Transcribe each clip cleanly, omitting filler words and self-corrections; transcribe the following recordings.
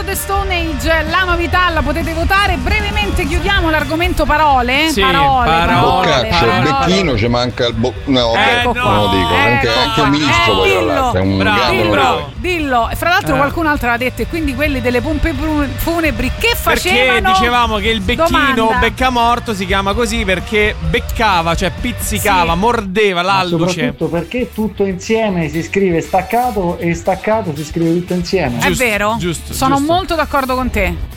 the Stone Age, la novità la potete votare. Brevemente chiudiamo l'argomento parole. Sì, Bocca, c'è il becchino, ci manca il no, ecco non lo dico, anche un ministro poi dillo, è un grande dillo. Fra l'altro qualcun altro l'ha detto, e quindi quelli delle pompe funebri che facevano? Perché dicevamo che il becchino, Domanda. beccamorto, si chiama così perché beccava, cioè pizzicava, mordeva l'alluce. Soprattutto perché tutto insieme si scrive staccato e staccato si scrive tutto insieme. È vero? Sono molto d'accordo con te.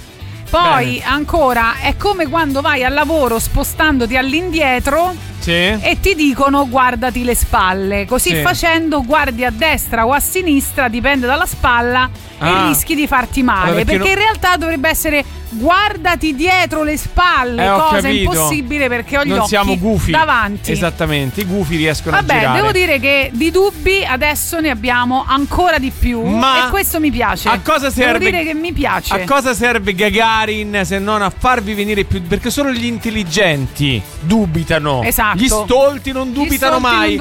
Poi ancora è come quando vai al lavoro spostandoti all'indietro e ti dicono guardati le spalle, così facendo guardi a destra o a sinistra, dipende dalla spalla, e rischi di farti male, perché in realtà dovrebbe essere guardati dietro le spalle, cosa impossibile perché ho gli occhi siamo gufi davanti. Esattamente, i gufi riescono a girare. Devo dire che di dubbi adesso ne abbiamo ancora di più, e questo mi piace. A cosa serve? Devo dire che mi piace. A cosa serve Gagarin se non a farvi venire più? Perché solo gli intelligenti dubitano. Esatto. Gli stolti non dubitano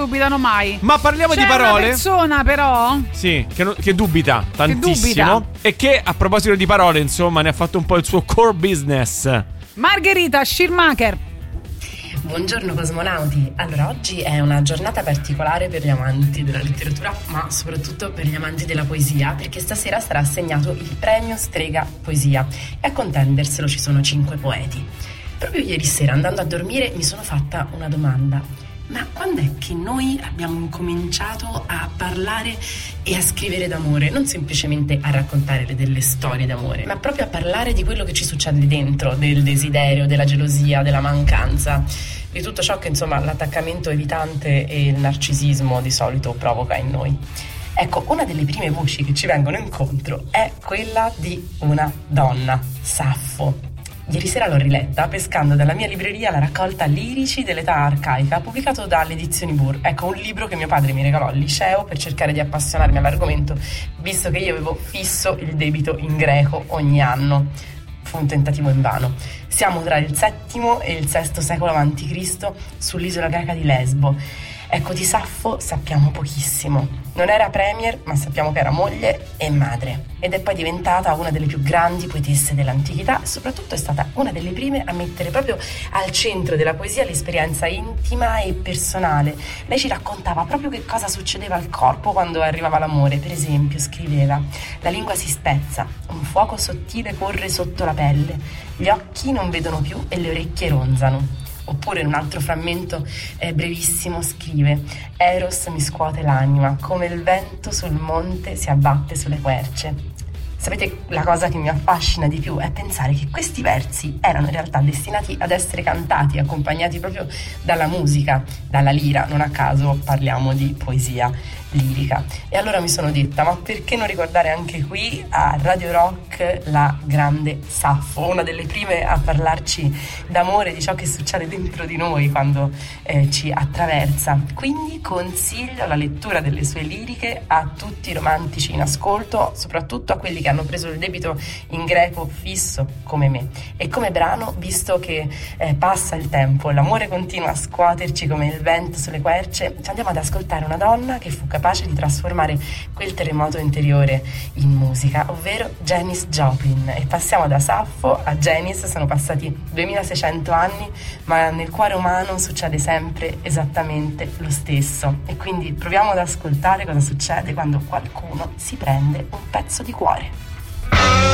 mai. Ma parliamo di parole. C'è una persona però che dubita tantissimo e che a proposito di parole, insomma, ne ha fatto un po' il suo core business. Margherita Schirmacher. Buongiorno cosmonauti. Allora, oggi è una giornata particolare per gli amanti della letteratura, ma soprattutto per gli amanti della poesia, perché stasera sarà assegnato il premio Strega Poesia e a contenderselo ci sono 5 poeti. Proprio ieri sera, andando a dormire, mi sono fatta una domanda: ma quando è che noi abbiamo incominciato a parlare e a scrivere d'amore? Non semplicemente a raccontare delle storie d'amore, ma proprio a parlare di quello che ci succede dentro, del desiderio, della gelosia, della mancanza, di tutto ciò che insomma l'attaccamento evitante e il narcisismo di solito provoca in noi. Ecco, una delle prime voci che ci vengono incontro è quella di una donna, Saffo. Ieri sera l'ho riletta pescando dalla mia libreria la raccolta Lirici dell'età arcaica, pubblicato dalle edizioni Burr. Ecco, un libro che mio padre mi regalò al liceo per cercare di appassionarmi all'argomento, visto che io avevo fisso il debito in greco ogni anno. Fu un tentativo invano. Siamo tra il VII e il VI secolo a.C. sull'isola greca di Lesbo. Ecco, di Saffo sappiamo pochissimo. Non era premier, ma sappiamo che era moglie e madre. Ed è poi diventata una delle più grandi poetesse dell'antichità e soprattutto è stata una delle prime a mettere proprio al centro della poesia l'esperienza intima e personale. Lei ci raccontava proprio che cosa succedeva al corpo quando arrivava l'amore. Per esempio, scriveva: la lingua si spezza, un fuoco sottile corre sotto la pelle, gli occhi non vedono più e le orecchie ronzano. Oppure in un altro frammento brevissimo scrive: Eros mi scuote l'anima, come il vento sul monte si abbatte sulle querce. Sapete, la cosa che mi affascina di più è pensare che questi versi erano in realtà destinati ad essere cantati, accompagnati proprio dalla musica, dalla lira. Non a caso parliamo di poesia lirica. E allora mi sono detta: ma perché non ricordare anche qui a Radio Rock la grande Saffo, una delle prime a parlarci d'amore, di ciò che succede dentro di noi quando ci attraversa. Quindi consiglio la lettura delle sue liriche a tutti i romantici in ascolto, soprattutto a quelli che hanno preso il debito in greco fisso come me. E come brano, visto che passa il tempo, l'amore continua a scuoterci come il vento sulle querce, ci andiamo ad ascoltare una donna che fu capace di trasformare quel terremoto interiore in musica, ovvero Janis Joplin. E passiamo da Saffo a Janis, sono passati 2600 anni, ma nel cuore umano succede sempre esattamente lo stesso. E quindi proviamo ad ascoltare cosa succede quando qualcuno si prende un pezzo di cuore.